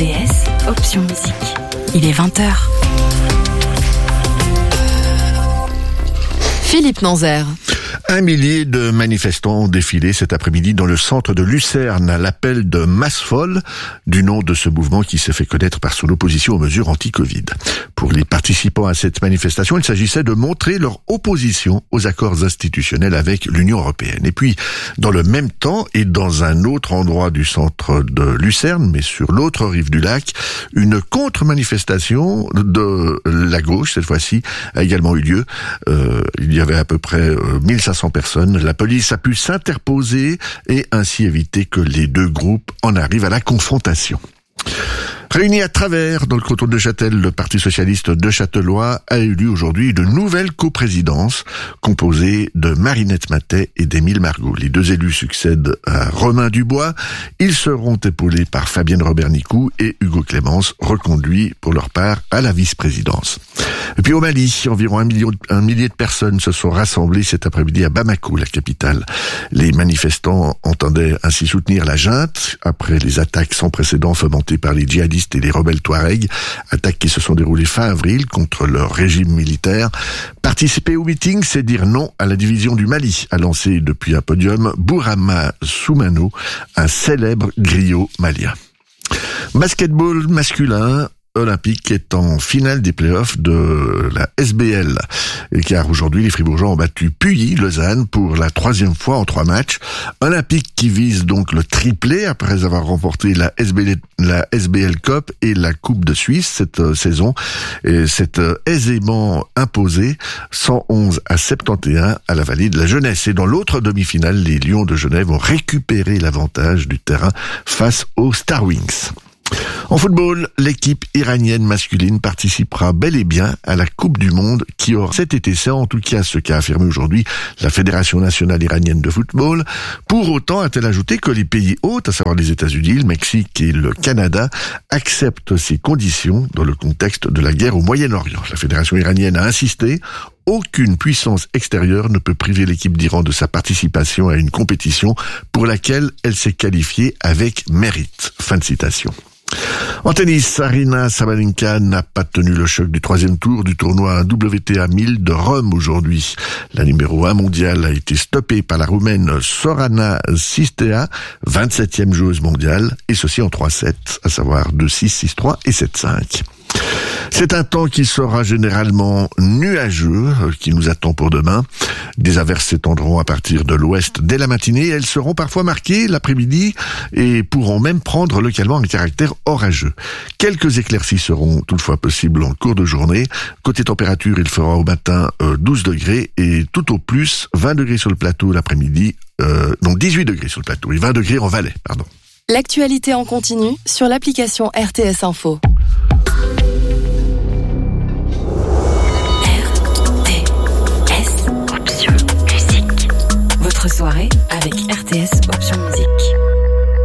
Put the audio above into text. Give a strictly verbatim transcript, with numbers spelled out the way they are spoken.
T S, option musique. Il est vingt heures. Philippe Nanzer. Un millier de manifestants ont défilé cet après-midi dans le centre de Lucerne à l'appel de Masse Folle, du nom de ce mouvement qui s'est fait connaître par son opposition aux mesures anti-Covid. Pour les participants à cette manifestation, il s'agissait de montrer leur opposition aux accords institutionnels avec l'Union européenne. Et puis, dans le même temps et dans un autre endroit du centre de Lucerne, mais sur l'autre rive du lac, une contre-manifestation de la gauche, cette fois-ci, a également eu lieu. Euh, il y avait à peu près euh, mille cinq cents personnes. La police a pu s'interposer et ainsi éviter que les deux groupes en arrivent à la confrontation. Réuni à Travers, dans le canton de Neuchâtel, le Parti socialiste de Châtellois a élu aujourd'hui une nouvelle coprésidence composée de Marinette Matet et d'Émile Margot. Les deux élus succèdent à Romain Dubois. Ils seront épaulés par Fabienne Robert-Nicou et Hugo Clémence, reconduits pour leur part à la vice-présidence. Et puis au Mali, environ un, million, un millier de personnes se sont rassemblées cet après-midi à Bamako, la capitale. Les manifestants entendaient ainsi soutenir la junte après les attaques sans précédent fomentées par les djihadistes et les rebelles Touaregs, attaques qui se sont déroulées fin avril contre leur régime militaire. Participer au meeting, c'est dire non à la division du Mali, a lancé depuis un podium Bourama Soumano, un célèbre griot malien. Basketball masculin, Olympique est en finale des playoffs de la S B L. Car aujourd'hui, les Fribourgeois ont battu Puyi, Lausanne, pour la troisième fois en trois matchs. Olympique qui vise donc le triplé après avoir remporté la S B L, la S B L Cup et la Coupe de Suisse cette euh, saison. Et c'est euh, aisément imposé cent onze à soixante et onze à la Vallée de la Jeunesse. Et dans l'autre demi-finale, les Lions de Genève ont récupéré l'avantage du terrain face aux Star Wings. En football, l'équipe iranienne masculine participera bel et bien à la Coupe du Monde qui aura cet été. C'est en tout cas ce qu'a affirmé aujourd'hui la Fédération nationale iranienne de football. Pour autant, a-t-elle ajouté que les pays hôtes, à savoir les États-Unis, le Mexique et le Canada, acceptent ces conditions dans le contexte de la guerre au Moyen-Orient. La Fédération iranienne a insisté. Aucune puissance extérieure ne peut priver l'équipe d'Iran de sa participation à une compétition pour laquelle elle s'est qualifiée avec mérite. Fin de citation. En tennis, Aryna Sabalenka n'a pas tenu le choc du troisième tour du tournoi W T A mille de Rome aujourd'hui. La numéro un mondiale a été stoppée par la Roumaine Sorana Sistea, vingt-septième joueuse mondiale, et ceci en trois sept, à savoir deux six, six trois et sept cinq. C'est un temps qui sera généralement nuageux, qui nous attend pour demain. Des averses s'étendront à partir de l'ouest dès la matinée. Elles seront parfois marquées l'après-midi et pourront même prendre localement un caractère orageux. Quelques éclaircies seront toutefois possibles en cours de journée. Côté température, il fera au matin euh, douze degrés et tout au plus vingt degrés sur le plateau l'après-midi, euh, donc dix-huit degrés sur le plateau et vingt degrés en Valais, pardon. L'actualité en continu sur l'application R T S Info.